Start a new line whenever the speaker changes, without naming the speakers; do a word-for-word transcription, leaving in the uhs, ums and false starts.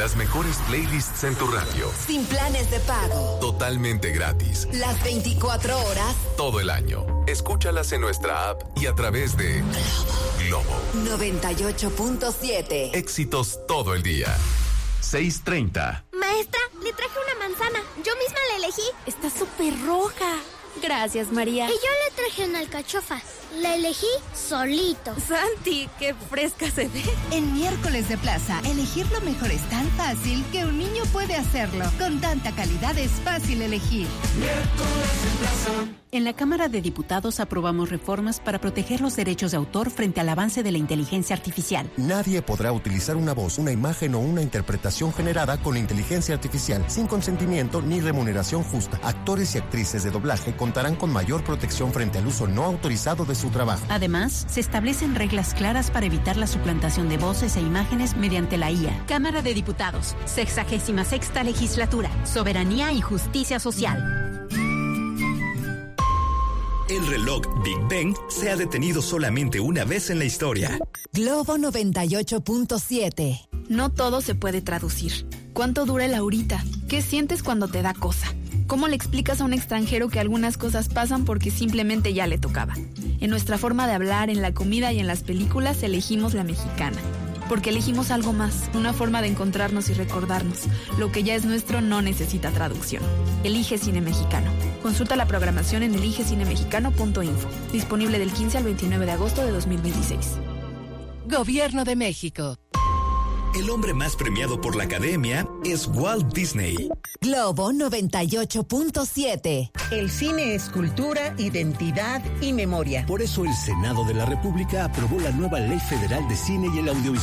Las mejores playlists en tu radio.
Sin planes de pago.
Totalmente gratis.
Las veinticuatro horas.
Todo el año. Escúchalas en nuestra app y a través de Globo.
Globo. noventa y ocho punto siete.
Éxitos todo el día. seis treinta.
Maestra, le traje una manzana. Yo misma la elegí.
Está súper roja. Gracias, María.
Y yo le traje una alcachofa. La elegí solito.
Santi, qué fresca se ve.
En Miércoles de Plaza, elegir lo mejor es tan fácil que un niño puede hacerlo. Con tanta calidad es fácil elegir.
Miércoles de Plaza.
En la Cámara de Diputados aprobamos reformas para proteger los derechos de autor frente al avance de la inteligencia artificial.
Nadie podrá utilizar una voz, una imagen o una interpretación generada con inteligencia artificial sin consentimiento ni remuneración justa. Actores y actrices de doblaje contarán con mayor protección frente al uso no autorizado de su trabajo.
Además, se establecen reglas claras para evitar la suplantación de voces e imágenes mediante la I A. Cámara de Diputados, sexagésima sexta legislatura, soberanía y justicia social.
El reloj Big Ben se ha detenido solamente una vez en la historia.
Globo noventa y ocho punto siete.
No todo se puede traducir. ¿Cuánto dura el ahorita? ¿Qué sientes cuando te da cosa? ¿Cómo le explicas a un extranjero que algunas cosas pasan porque simplemente ya le tocaba? En nuestra forma de hablar, en la comida y en las películas elegimos la mexicana. Porque elegimos algo más, una forma de encontrarnos y recordarnos. Lo que ya es nuestro no necesita traducción. Elige Cine Mexicano. Consulta la programación en elige cine mexicano punto info. Disponible del quince al veintinueve de agosto de dos mil veintiséis.
Gobierno de México.
El hombre más premiado por la Academia es Walt Disney.
Globo noventa y ocho punto siete.
El cine es cultura, identidad y memoria.
Por eso el Senado de la República aprobó la nueva Ley Federal de Cine y el Audiovisual.